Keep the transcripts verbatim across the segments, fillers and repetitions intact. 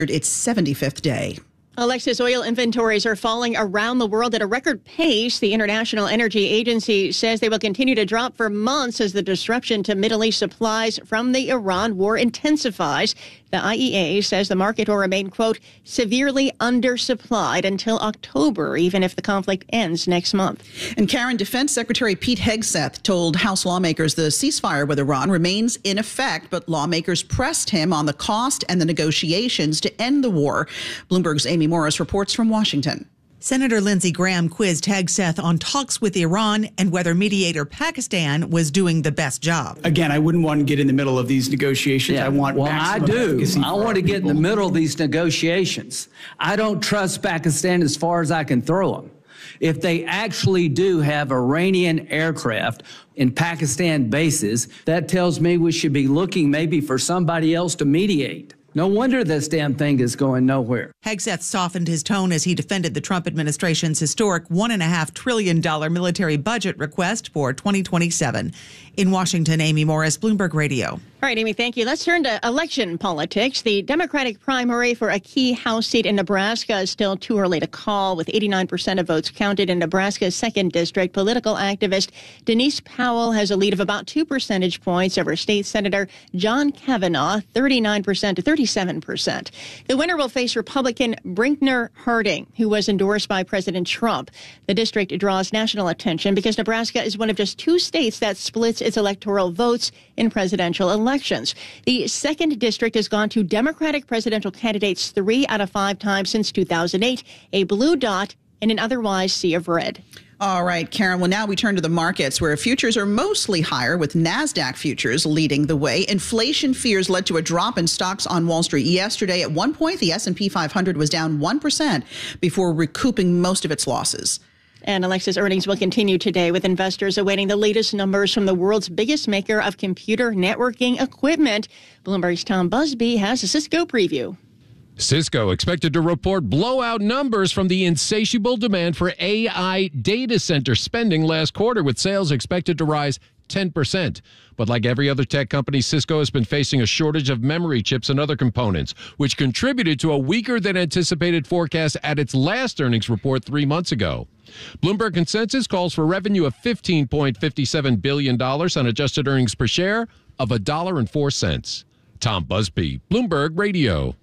its seventy-fifth day. Alexis, oil inventories are falling around the world at a record pace. The International Energy Agency says they will continue to drop for months as the disruption to Middle East supplies from the Iran war intensifies. The I E A says the market will remain, quote, severely undersupplied until October, even if the conflict ends next month. And Karen, Defense Secretary Pete Hegseth told House lawmakers the ceasefire with Iran remains in effect, but lawmakers pressed him on the cost and the negotiations to end the war. Bloomberg's Amy Morris reports from Washington. Senator Lindsey Graham quizzed Hegseth on talks with Iran and whether mediator Pakistan was doing the best job. Again, I wouldn't want to get in the middle of these negotiations. Yeah. I want well, I do. I want to get in the middle of these negotiations. I don't trust Pakistan as far as I can throw them. If they actually do have Iranian aircraft in Pakistan bases, that tells me we should be looking maybe for somebody else to mediate. No wonder this damn thing is going nowhere. Hegseth softened his tone as he defended the Trump administration's historic one point five trillion dollars military budget request for twenty twenty-seven. In Washington, Amy Morris, Bloomberg Radio. All right, Amy, thank you. Let's turn to election politics. The Democratic primary for a key House seat in Nebraska is still too early to call. With eighty-nine percent of votes counted in Nebraska's second district, political activist Denise Powell has a lead of about two percentage points over State Senator John Kavanaugh, thirty-nine percent to thirty-seven percent. The winner will face Republican Brinkner Harding, who was endorsed by President Trump. The district draws national attention because Nebraska is one of just two states that splits its electoral votes in presidential elections. The second district has gone to Democratic presidential candidates three out of five times since two thousand eight, a blue dot in an otherwise sea of red. All right, Karen. Well, now we turn to the markets where futures are mostly higher, with NASDAQ futures leading the way. Inflation fears led to a drop in stocks on Wall Street yesterday. At one point, the S and P five hundred was down one percent before recouping most of its losses. And Alexis, earnings will continue today, with investors awaiting the latest numbers from the world's biggest maker of computer networking equipment. Bloomberg's Tom Busby has a Cisco preview. Cisco expected to report blowout numbers from the insatiable demand for A I data center spending last quarter, with sales expected to rise ten percent. But like every other tech company, Cisco has been facing a shortage of memory chips and other components, which contributed to a weaker than anticipated forecast at its last earnings report three months ago. Bloomberg consensus calls for revenue of fifteen point five seven billion dollars on adjusted earnings per share of one dollar and four cents. Tom Busby, Bloomberg Radio.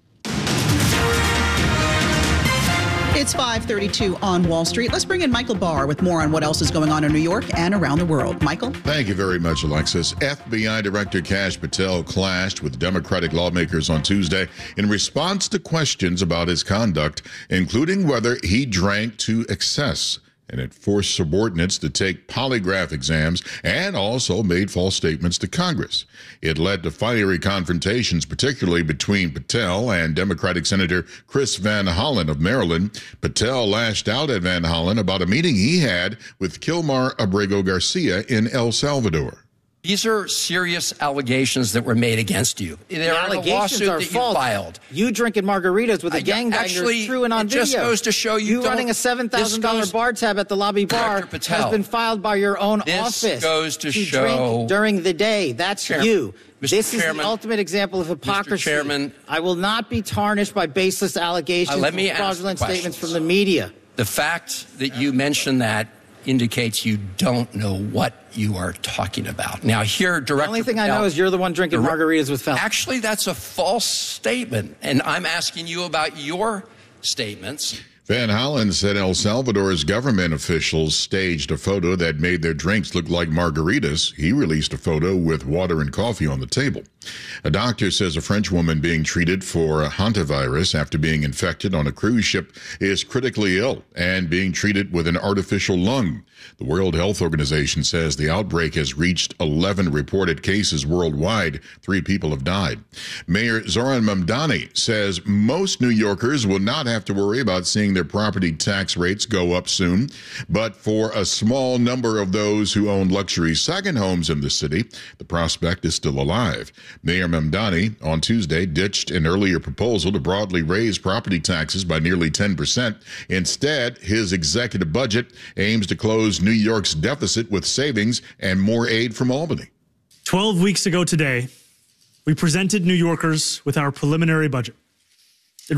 It's five thirty-two on Wall Street. Let's bring in Michael Barr with more on what else is going on in New York and around the world. Michael? Thank you very much, Alexis. F B I Director Kash Patel clashed with Democratic lawmakers on Tuesday in response to questions about his conduct, including whether he drank to excess. And it forced subordinates to take polygraph exams and also made false statements to Congress. It led to fiery confrontations, particularly between Patel and Democratic Senator Chris Van Hollen of Maryland. Patel lashed out at Van Hollen about a meeting he had with Kilmar Abrego Garcia in El Salvador. These are serious allegations that were made against you. They're the in a lawsuit are that false. You filed. You drinking margaritas with a I, gang banger actually, is true and on it video. just goes to show you You running a seven thousand dollars bar tab at the lobby bar Patel, has been filed by your own this office. goes to, to show drink during the day. That's Chairman, you. Mister This Chairman, is the ultimate example of hypocrisy. Mister Chairman, I will not be tarnished by baseless allegations uh, let me and fraudulent ask statements from the media. The fact that you mentioned that indicates you don't know what you are talking about. Now, here, Director The only thing Patel, I know is you're the one drinking margaritas with felons. Actually, that's a false statement, and I'm asking you about your statements. Van Hollen said El Salvador's government officials staged a photo that made their drinks look like margaritas. He released a photo with water and coffee on the table. A doctor says a French woman being treated for a hantavirus after being infected on a cruise ship is critically ill and being treated with an artificial lung. The World Health Organization says the outbreak has reached eleven reported cases worldwide. Three people have died. Mayor Zoran Mamdani says most New Yorkers will not have to worry about seeing their property tax rates go up soon. But for a small number of those who own luxury second homes in the city, the prospect is still alive. Mayor Mamdani on Tuesday ditched an earlier proposal to broadly raise property taxes by nearly ten percent. Instead, his executive budget aims to close New York's deficit with savings and more aid from Albany. Twelve weeks ago today, we presented New Yorkers with our preliminary budget.